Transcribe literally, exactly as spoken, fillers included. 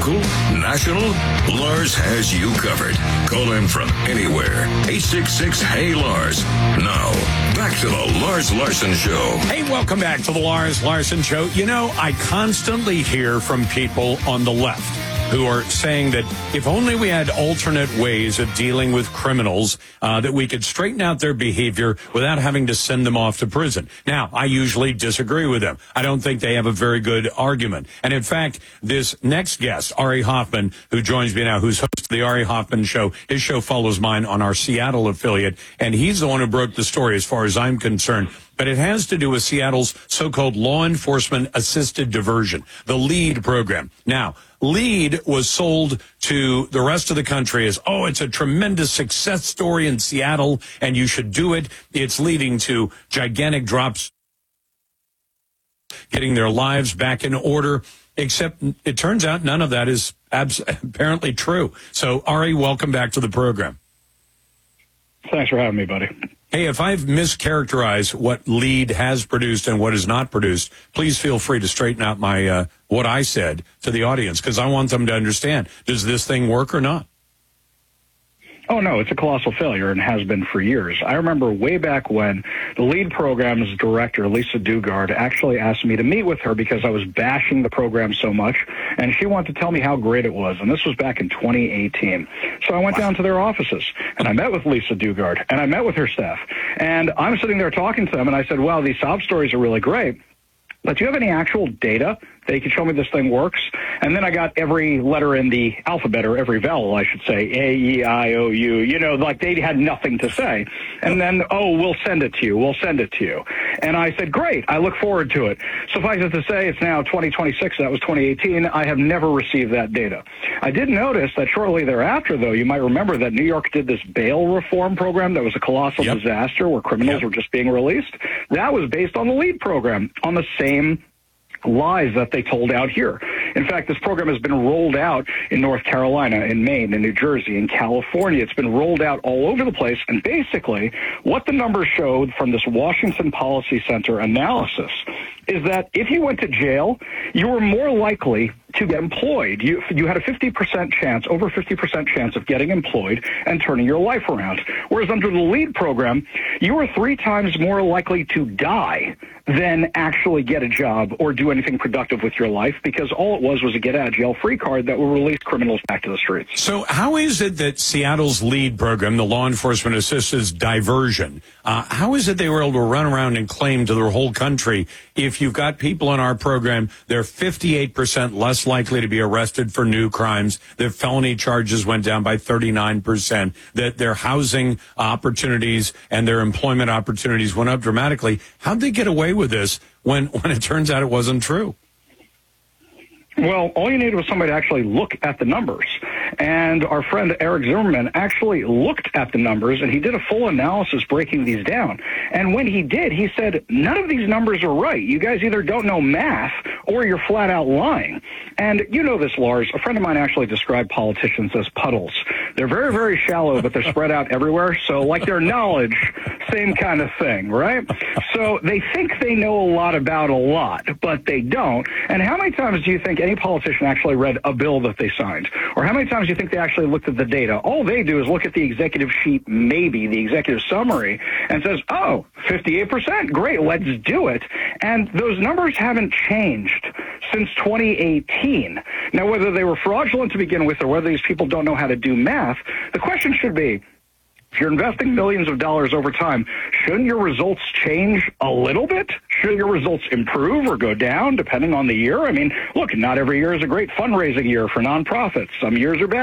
local, national, Lars has you covered. Call him from anywhere. eight six six, hey Lars. Now, back to the Lars Larson Show. Hey, welcome back to the Lars Larson Show. You know, I constantly hear from people on the left who are saying that if only we had alternate ways of dealing with criminals, uh, that we could straighten out their behavior without having to send them off to prison. Now, I usually disagree with them. I don't think they have a very good argument. And in fact, this next guest, Ari Hoffman, who joins me now, who's host of the Ari Hoffman Show, his show follows mine on our Seattle affiliate, and he's the one who broke the story as far as I'm concerned. But it has to do with Seattle's so-called law enforcement assisted diversion, the LEAD program. Now, LEAD was sold to the rest of the country as, oh, it's a tremendous success story in Seattle, and you should do it. It's leading to gigantic drops, getting their lives back in order, except it turns out none of that is abs- apparently true. So, Ari, welcome back to the program. Thanks for having me, buddy. Hey, if I've mischaracterized what LEAD has produced and what is not produced, please feel free to straighten out my uh, what I said to the audience, because I want them to understand, does this thing work or not? Oh, no, it's a colossal failure and has been for years. I remember way back when the LEAD program's director, Lisa Dugard, actually asked me to meet with her because I was bashing the program so much, and she wanted to tell me how great it was, and this was back in twenty eighteen. So I went down to their offices, and I met with Lisa Dugard, and I met with her staff, and I'm sitting there talking to them, and I said, well, these sob stories are really great, but do you have any actual data that you can show me this thing works? And then I got every letter in the alphabet, or every vowel, I should say, A, E, I, O, U, you know, like they had nothing to say. And then, oh, we'll send it to you. We'll send it to you. And I said, great. I look forward to it. Suffice it to say, it's now twenty twenty-six. That was twenty eighteen. I have never received that data. I did notice that shortly thereafter, though, you might remember that New York did this bail reform program that was a colossal yep. disaster where criminals yep. were just being released. That was based on the LEAD program, on the same lies that they told out here. In fact, this program has been rolled out in North Carolina, in Maine, in New Jersey, in California. It's been rolled out all over the place. And basically, what the numbers showed from this Washington Policy Center analysis is that if you went to jail, you were more likely to get employed. You you had a fifty percent chance, over fifty percent chance of getting employed and turning your life around. Whereas under the LEAD program, you were three times more likely to die than actually get a job or do anything productive with your life, because all it was was a get-out-of-jail-free card that will release criminals back to the streets. So how is it that Seattle's LEAD program, the law enforcement assisted diversion, uh, how is it they were able to run around and claim to the whole country, if you've got people in our program, they're fifty-eight percent less likely to be arrested for new crimes, their felony charges went down by thirty-nine percent, that their housing opportunities and their employment opportunities went up dramatically? How'd they get away with this when, when it turns out it wasn't true? Well, all you needed was somebody to actually look at the numbers. And our friend Eric Zimmerman actually looked at the numbers, and he did a full analysis breaking these down. And when he did, he said, none of these numbers are right. You guys either don't know math or you're flat out lying. And you know this, Lars. A friend of mine actually described politicians as puddles. They're very, very shallow, but they're spread out everywhere. So like their knowledge, same kind of thing, right? So they think they know a lot about a lot, but they don't. And how many times do you think any politician actually read a bill that they signed? Or how many times do you think they actually looked at the data? All they do is look at the executive sheet, maybe the executive summary, and says, oh, fifty-eight percent, great, let's do it. And those numbers haven't changed since twenty eighteen. Now, whether they were fraudulent to begin with or whether these people don't know how to do math, the question should be, if you're investing millions of dollars over time, shouldn't your results change a little bit? Should your results improve or go down depending on the year? I mean, look, not every year is a great fundraising year for nonprofits. Some years are bad.